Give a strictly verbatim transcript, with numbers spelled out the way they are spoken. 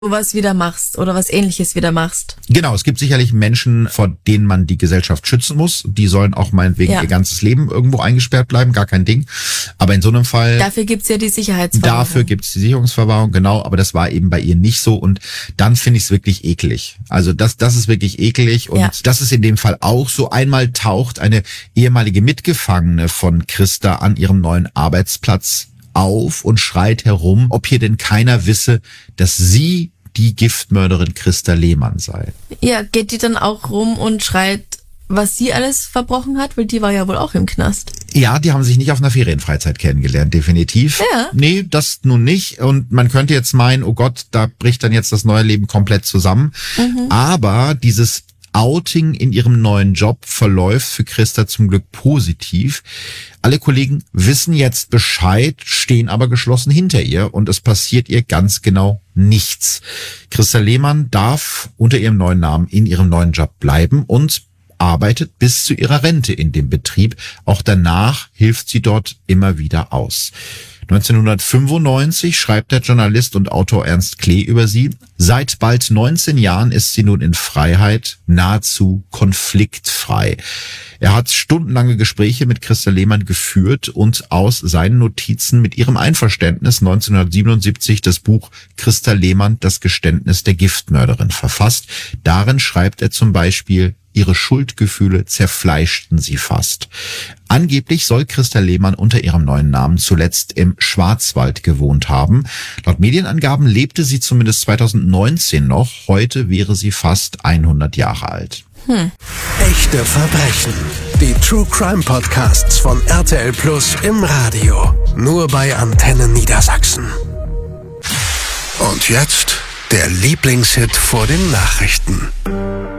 was wieder machst oder was Ähnliches wieder machst. Genau, es gibt sicherlich Menschen, vor denen man die Gesellschaft schützen muss. Die sollen auch meinetwegen ja. ihr ganzes Leben irgendwo eingesperrt bleiben, gar kein Ding. Aber in so einem Fall... Dafür gibt's ja die Sicherheitsverwahrung. Dafür gibt's die Sicherungsverwahrung, genau. Aber das war eben bei ihr nicht so. Und dann finde ich es wirklich eklig. Also das, das ist wirklich eklig. Und ja. das ist in dem Fall auch so. Einmal taucht eine ehemalige Mitgefangene von Christa an ihrem neuen Arbeitsplatz auf und schreit herum, ob hier denn keiner wisse, dass sie die Giftmörderin Christa Lehmann sei. Ja, geht die dann auch rum und schreit, was sie alles verbrochen hat? Weil die war ja wohl auch im Knast. Ja, die haben sich nicht auf einer Ferienfreizeit kennengelernt, definitiv. Ja. Nee, das nun nicht. Und man könnte jetzt meinen, oh Gott, da bricht dann jetzt das neue Leben komplett zusammen. Mhm. Aber dieses Outing in ihrem neuen Job verläuft für Christa zum Glück positiv. Alle Kollegen wissen jetzt Bescheid, stehen aber geschlossen hinter ihr und es passiert ihr ganz genau nichts. Christa Lehmann darf unter ihrem neuen Namen in ihrem neuen Job bleiben und arbeitet bis zu ihrer Rente in dem Betrieb. Auch danach hilft sie dort immer wieder aus. neunzehnhundertfünfundneunzig schreibt der Journalist und Autor Ernst Klee über sie: Seit bald neunzehn Jahren ist sie nun in Freiheit, nahezu konfliktfrei. Er hat stundenlange Gespräche mit Christa Lehmann geführt und aus seinen Notizen mit ihrem Einverständnis neunzehnhundertsiebenundsiebzig das Buch Christa Lehmann, das Geständnis der Giftmörderin verfasst. Darin schreibt er zum Beispiel: Ihre Schuldgefühle zerfleischten sie fast. Angeblich soll Christa Lehmann unter ihrem neuen Namen zuletzt im Schwarzwald gewohnt haben. Laut Medienangaben lebte sie zumindest zweitausendneunzehn noch. Heute wäre sie fast hundert Jahre alt. Hm. Echte Verbrechen. Die True Crime Podcasts von R T L Plus im Radio. Nur bei Antenne Niedersachsen. Und jetzt der Lieblingshit vor den Nachrichten.